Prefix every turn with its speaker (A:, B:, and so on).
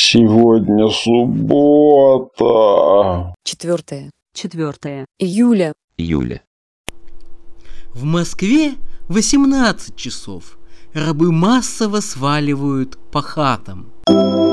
A: Сегодня суббота.
B: 4 июля.
C: В Москве 18 часов. Рабы массово сваливают по хатам.